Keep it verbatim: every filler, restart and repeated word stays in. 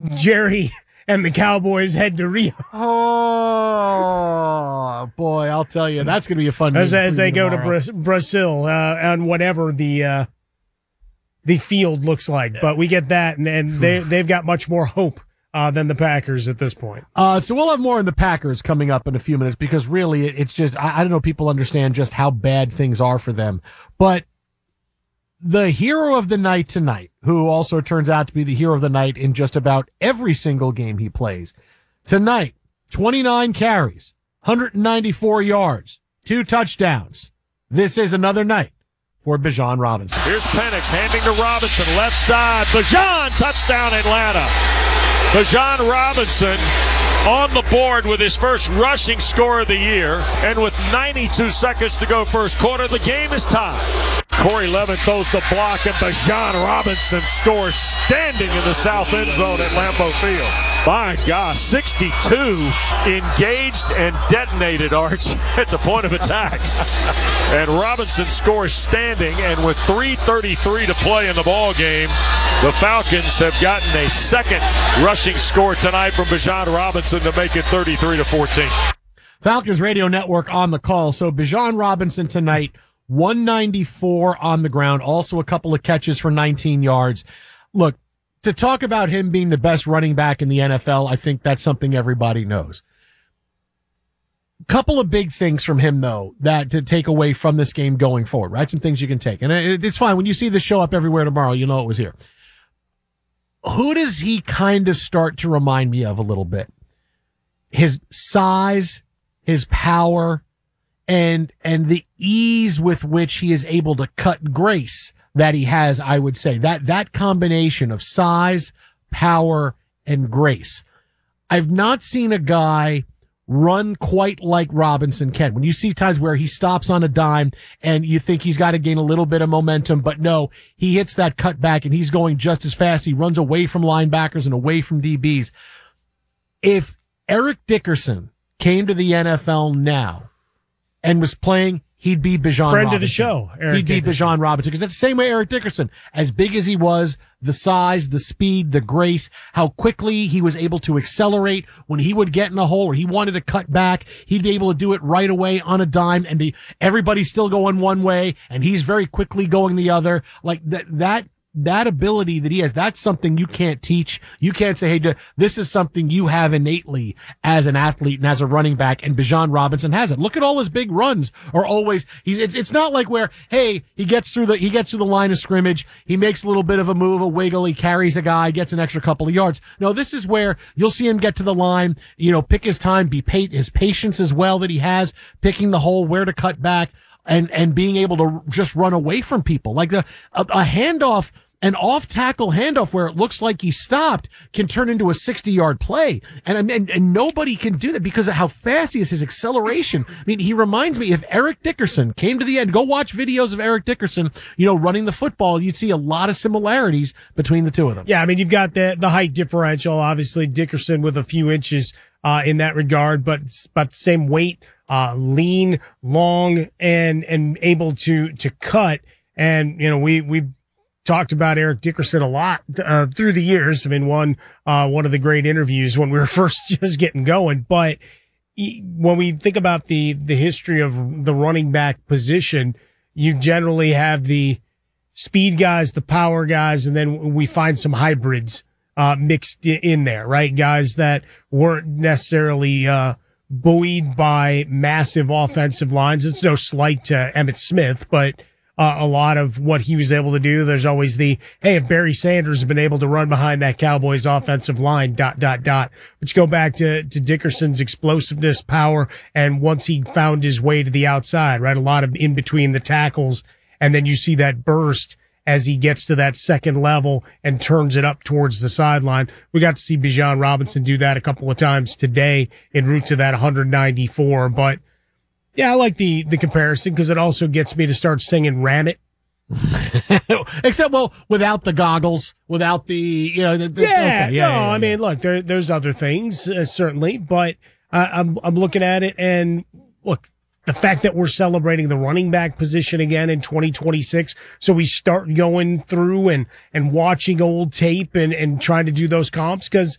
Jerry and the Cowboys head to Rio. Oh, boy, I'll tell you, that's going to be a fun as as they go tomorrow. to Bra- Brazil uh, and whatever the uh, the field looks like. But we get that, and, and they they've got much more hope uh, than the Packers at this point. Uh, so we'll have more on the Packers coming up in a few minutes because really, it, it's just I, I don't know if people understand just how bad things are for them, but. The hero of the night tonight, who also turns out to be the hero of the night in just about every single game he plays. Tonight, twenty-nine carries, one hundred ninety-four yards, two touchdowns. This is another night for Bijan Robinson. Here's Penix handing to Robinson, left side. Bijan, touchdown Atlanta. Bijan Robinson on the board with his first rushing score of the year. And with ninety-two seconds to go first quarter, the game is tied. Corey Levin throws the block, and Bijan Robinson scores standing in the south end zone at Lambeau Field. My gosh, sixty-two engaged and detonated, Arch, at the point of attack. And Robinson scores standing, and with three thirty-three to play in the ball game, the Falcons have gotten a second rushing score tonight from Bijan Robinson to make it thirty-three to fourteen. Falcons Radio Network on the call. So Bijan Robinson tonight, one ninety-four on the ground, also a couple of catches for nineteen yards. Look, to talk about him being the best running back in the N F L, I think that's something everybody knows. Couple of big things from him, though, that to take away from this game going forward, right? Some things you can take. And it, it's fine. When you see this show up everywhere tomorrow, you know it was here. Who does he kind of start to remind me of a little bit? His size, his power, and and the ease with which he is able to cut grace that he has, I would say. That that combination of size, power, and grace. I've not seen a guy run quite like Robinson can. When you see times where he stops on a dime and you think he's got to gain a little bit of momentum, but no, he hits that cutback and he's going just as fast. He runs away from linebackers and away from D Bs. If Eric Dickerson came to the N F L now and was playing, he'd be Bijan Friend Robinson. of the show, Eric He'd be Dickerson. Bijan Robinson, because that's the same way Eric Dickerson, as big as he was, the size, the speed, the grace, how quickly he was able to accelerate when he would get in a hole or he wanted to cut back, he'd be able to do it right away on a dime, and the, everybody's still going one way and he's very quickly going the other. Like that, that, that ability that he has, that's something you can't teach. You can't say, hey, this is something you have innately as an athlete and as a running back, and Bijan Robinson has it. Look at all his big runs are always, he's, it's, it's not like where, hey, he gets through the, he gets through the line of scrimmage, he makes a little bit of a move, a wiggle, he carries a guy, gets an extra couple of yards. No, this is where you'll see him get to the line, you know, pick his time, be pa- his patience as well that he has, picking the hole, where to cut back, and, and being able to just run away from people. Like the, a, a handoff, an off-tackle handoff where it looks like he stopped can turn into a sixty-yard play. And, and and nobody can do that because of how fast he is, his acceleration. I mean, he reminds me, if Eric Dickerson came to the end, go watch videos of Eric Dickerson, you know, running the football, you'd see a lot of similarities between the two of them. Yeah, I mean, you've got the the height differential, obviously Dickerson with a few inches uh in that regard, but it's about the same weight, uh lean, long, and and able to to cut. And, you know, we we talked about Eric Dickerson a lot uh, through the years. I mean, one uh, one of the great interviews when we were first just getting going. But he, when we think about the the history of the running back position, you generally have the speed guys, the power guys, and then we find some hybrids uh, mixed in there, right? Guys that weren't necessarily uh, buoyed by massive offensive lines. It's no slight to Emmitt Smith, but Uh, a lot of what he was able to do. There's always the, hey, if Barry Sanders has been able to run behind that Cowboys offensive line, dot, dot, dot. But you go back to, to Dickerson's explosiveness, power, and once he found his way to the outside, right? A lot of in between the tackles. And then you see that burst as he gets to that second level and turns it up towards the sideline. We got to see Bijan Robinson do that a couple of times today en route to that one ninety-four, but yeah, I like the, the comparison because it also gets me to start singing Ram It. Except, well, without the goggles, without the, you know, the, the, yeah, okay, yeah, no, yeah, yeah, I mean, look, there, there's other things, uh, certainly, but uh, I'm, I'm looking at it and look, the fact that we're celebrating the running back position again in twenty twenty-six. So we start going through and, and watching old tape and, and trying to do those comps because